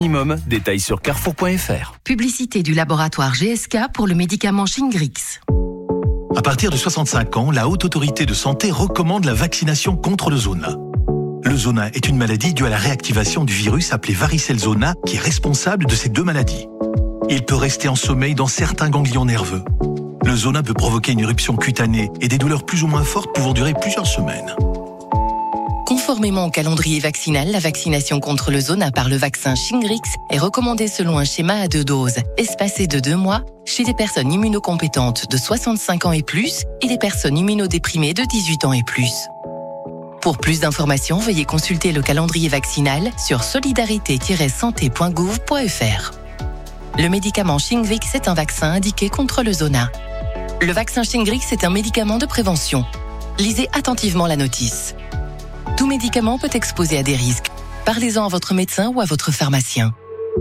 Minimum, détails sur carrefour.fr. Publicité du laboratoire GSK pour le médicament Shingrix. À partir de 65 ans, la Haute Autorité de Santé recommande la vaccination contre le zona. Le zona est une maladie due à la réactivation du virus appelé varicelle zona qui est responsable de ces deux maladies. Il peut rester en sommeil dans certains ganglions nerveux. Le zona peut provoquer une éruption cutanée et des douleurs plus ou moins fortes pouvant durer plusieurs semaines. Conformément au calendrier vaccinal, la vaccination contre le zona par le vaccin Shingrix est recommandée selon un schéma à 2 doses, espacées de 2 mois, chez les personnes immunocompétentes de 65 ans et plus et les personnes immunodéprimées de 18 ans et plus. Pour plus d'informations, veuillez consulter le calendrier vaccinal sur solidarité-santé.gouv.fr. Le médicament Shingrix est un vaccin indiqué contre le zona. Le vaccin Shingrix est un médicament de prévention. Lisez attentivement la notice. Tout médicament peut exposer à des risques. Parlez-en à votre médecin ou à votre pharmacien.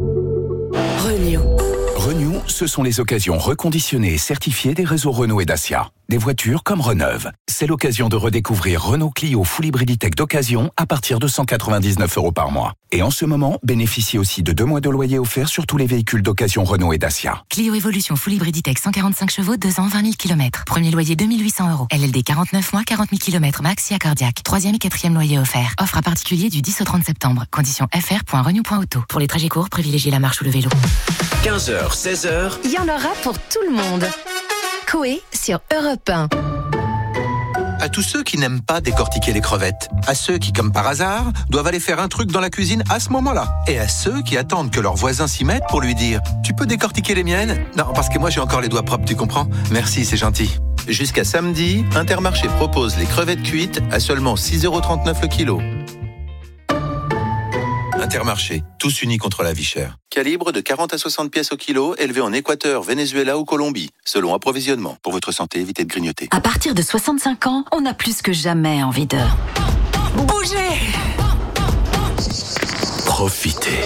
Renew, ce sont les occasions reconditionnées et certifiées des réseaux Renault et Dacia. Des voitures comme Reneuve. C'est l'occasion de redécouvrir Renault Clio Full Hybriditech d'occasion à partir de 199 € par mois. Et en ce moment, bénéficiez aussi de 2 mois de loyer offert sur tous les véhicules d'occasion Renault et Dacia. Clio Evolution Full Hybriditech 145 chevaux, 2 ans, 20 000 km. Premier loyer 2 800 €. LLD 49 mois, 40 000 km max, si accordiaque. 3e et 4e loyer offert. Offre à particulier du 10 au 30 septembre. Conditions fr.renew.auto. Pour les trajets courts, privilégiez la marche ou le vélo. 15h, 16h. Il y en aura pour tout le monde. Coé sur Europe 1. À tous ceux qui n'aiment pas décortiquer les crevettes, à ceux qui, comme par hasard, doivent aller faire un truc dans la cuisine à ce moment-là, et à ceux qui attendent que leur voisin s'y mette pour lui dire « Tu peux décortiquer les miennes ?» Non, parce que moi j'ai encore les doigts propres, tu comprends ? Merci, c'est gentil. Jusqu'à samedi, Intermarché propose les crevettes cuites à seulement 6,39 € le kilo. Intermarché, tous unis contre la vie chère. Calibre de 40 à 60 pièces au kilo, élevé en Équateur, Venezuela ou Colombie. Selon approvisionnement. Pour votre santé, évitez de grignoter. À partir de 65 ans, on a plus que jamais envie de... bouger. Profitez.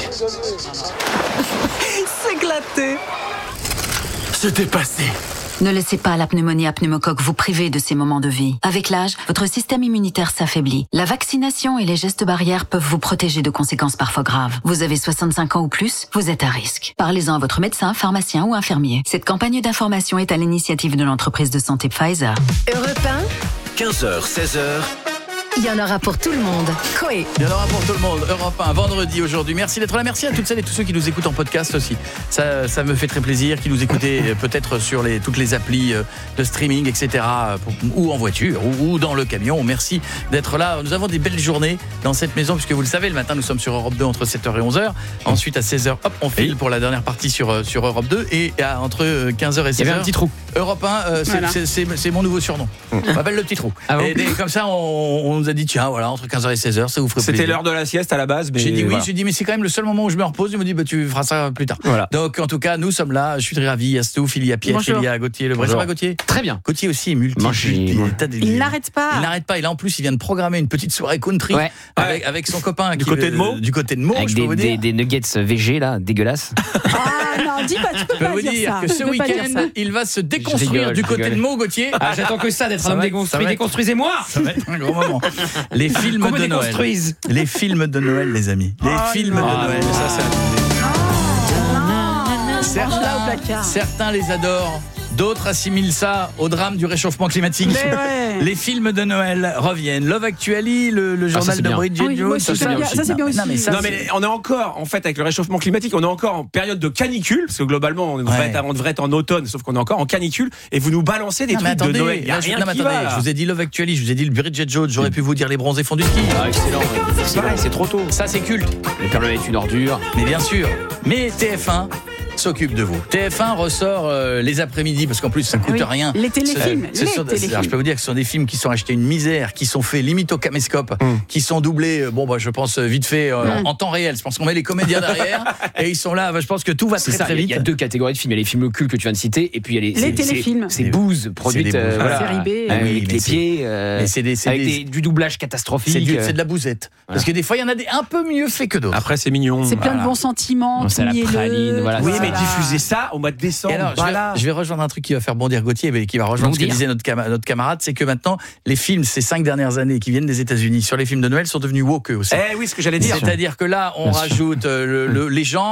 S'éclater. Se dépasser. Ne laissez pas la pneumonie à pneumocoque vous priver de ces moments de vie. Avec l'âge, votre système immunitaire s'affaiblit. La vaccination et les gestes barrières peuvent vous protéger de conséquences parfois graves. Vous avez 65 ans ou plus, vous êtes à risque. Parlez-en à votre médecin, pharmacien ou infirmier. Cette campagne d'information est à l'initiative de l'entreprise de santé Pfizer. Europe 1, 15h, 16h. il y en aura pour tout le monde. Coé. Il y en aura pour tout le monde. Europe 1, vendredi aujourd'hui. Merci d'être là. Merci à toutes celles et tous ceux qui nous écoutent en podcast aussi. Ça me fait très plaisir. Qui nous écoutez peut-être sur toutes les applis de streaming, etc. Ou en voiture, ou dans le camion. Merci d'être là. Nous avons des belles journées dans cette maison, puisque vous le savez, le matin, nous sommes sur Europe 2 entre 7h et 11h. Ensuite, à 16h, hop, on file pour la dernière partie sur Europe 2. Et entre 15h et 16h... Il y avait un petit trou. Europe 1, voilà. c'est mon nouveau surnom. On m'appelle le petit trou. Ah bon. Et comme ça, on nous a dit, tiens, voilà, entre 15h et 16h, ça vous ferait plaisir. C'était l'heure de la sieste à la base. Mais j'ai dit oui, voilà. j'ai dit, mais c'est quand même le seul moment où je me repose. Il me dit, tu feras ça plus tard. Voilà. Donc, en tout cas, nous sommes là. Je suis très ravi. Il y a Stouff, il y a Pierre, il y a Gauthier Lebray. Ça va, Gauthier ? Très bien. Gauthier aussi est multi. Il n'arrête pas. Il n'arrête pas. Et là, en plus, il vient de programmer une petite soirée country avec son copain. Du côté de Meaux. Du côté de Meaux, avec des nuggets VG, là, dégueulasses. Ah non, dis pas, tu peux Je peux pas vous dire dire ça. que ce week-end, il va se déconstruire du côté de Meaux, Gauthier. Ah, j'attends que ça d'être un homme déconstruit. Déconstruisez-moi. Ça va être un gros moment. Les films de Noël. Les films de Noël, les amis. Les films de Noël. Ça, certains les adorent. D'autres assimilent ça au drame du réchauffement climatique. Les films de Noël reviennent. Love Actually, le journal de Bridget Jones. Ça c'est bien aussi. Non, mais on est encore, en fait, avec le réchauffement climatique, on est encore en période de canicule, parce que globalement, on devrait être en automne, sauf qu'on est encore en canicule, et vous nous balancez des trucs de Noël. Il y a rien qui va. Je vous ai dit Love Actually, je vous ai dit le Bridget Jones, j'aurais pu vous dire les bronzés font du ski. Ah, excellent. C'est trop tôt. Ça, c'est culte. Le Père Noël est une ordure. Mais bien sûr. Mais TF1 s'occupe de vous. TF1 ressort les après-midi parce qu'en plus ça coûte rien. Les téléfilms. Alors, je peux vous dire que ce sont des films qui sont achetés une misère, qui sont faits limite au caméscope, qui sont doublés. Je pense vite fait en temps réel. Je pense qu'on met les comédiens derrière et ils sont là. Je pense que tout va très vite. Il y a deux catégories de films. Il y a les films cultes que tu viens de citer et puis il y a les téléfilms. C'est bouse produite série B. avec les pieds, avec du doublage catastrophique. C'est de la bousette. Parce que des fois il y en a des un peu mieux faits que d'autres. Après c'est mignon. C'est plein de bons sentiments. C'est la praline. Oui, mais diffuser ça au mois de décembre. Alors, je vais rejoindre un truc qui va faire bondir Gauthier, mais qui va rejoindre ce que disait notre camarade, c'est que maintenant, les films, ces 5 dernières années qui viennent des États-Unis sur les films de Noël sont devenus woke aussi. Oui, ce que j'allais dire. C'est-à-dire que là, on rajoute les gens.